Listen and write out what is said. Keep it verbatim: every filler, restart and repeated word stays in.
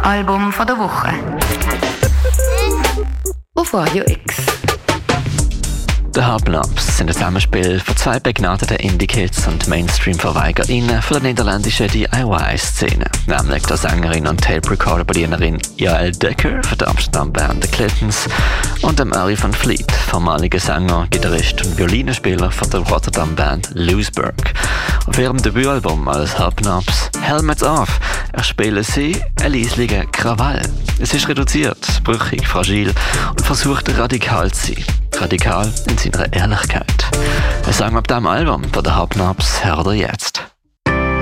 Album von der Woche. Auf Radio X. The Hubnobs sind ein Zusammenspiel von zwei begnadeten Indie-Kids und Mainstream-VerweigerInnen von der niederländischen D I Y-Szene, nämlich der Sängerin und Tape-Recorder-Bedienerin Jael Decker von der Amsterdam-Band The Clintons und dem Uri van Vliet, vormaliger Sänger, Gitarrist und Violinspieler von der Rotterdam-Band Loesberg. Auf ihrem Debütalbum als Hubnobs Helmets Off erspielen sie einen leislichen Krawall. Es ist reduziert, brüchig, fragil und versucht radikal zu sein. Radikal in seiner Ehrlichkeit. Ein Song ab diesem Album von The Hubnobs hört ihr jetzt.